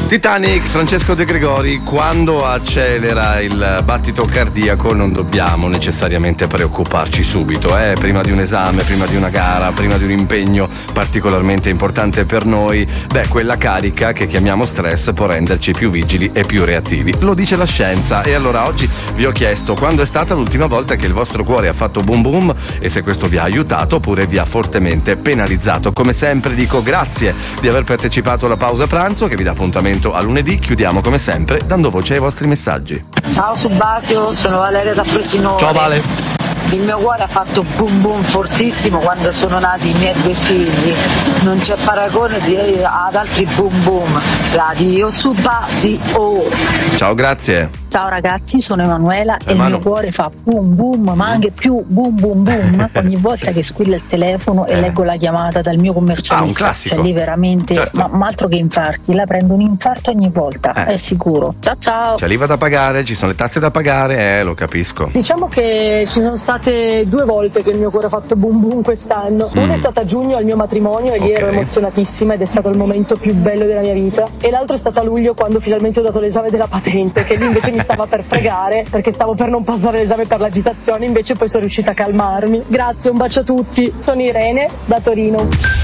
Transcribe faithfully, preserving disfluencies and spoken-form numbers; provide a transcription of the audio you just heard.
Titanic, Francesco De Gregori. Quando accelera il battito cardiaco non dobbiamo necessariamente preoccuparci subito, eh? Prima di un esame, prima di una gara, prima di un impegno particolarmente importante per noi, beh, quella carica che chiamiamo stress può renderci più vigili e più reattivi. Lo dice la scienza. E allora oggi vi ho chiesto quando è stata l'ultima volta che il vostro cuore ha fatto boom boom e se questo vi ha aiutato oppure vi ha fortemente penalizzato. Come sempre dico grazie di aver partecipato alla pausa pranzo che vi dà appuntamento a lunedì. Chiudiamo come sempre dando voce ai vostri messaggi. Ciao Subasio, sono Valeria da Frosinone. Ciao Vale. Il mio cuore ha fatto boom boom fortissimo quando sono nati i miei due figli. Non c'è paragone di, ad altri boom boom. Radio Subasio. Ciao, grazie. Ciao ragazzi, sono Emanuela e il Manu. mio cuore fa boom boom, ma anche più boom boom boom ogni volta che squilla il telefono e Eh. leggo la chiamata dal mio commercialista. Ah, un classico. Cioè lì veramente, Certo. ma, ma altro che infarti, la prendo un infarto ogni volta, Eh. è sicuro. Ciao ciao. C'è l'I V A da pagare, ci sono le tasse da pagare, eh, lo capisco. Diciamo che ci sono state due volte che il mio cuore ha fatto boom boom quest'anno. Mm. Una è stata a giugno al mio matrimonio e lì Ok. ero emozionatissima ed è stato il momento più bello della mia vita. E l'altra è stata a luglio quando finalmente ho dato l'esame della patente, che lì invece mi stava per fregare perché stavo per non passare l'esame per l'agitazione, invece poi sono riuscita a calmarmi. Grazie, un bacio a tutti. Sono Irene da Torino.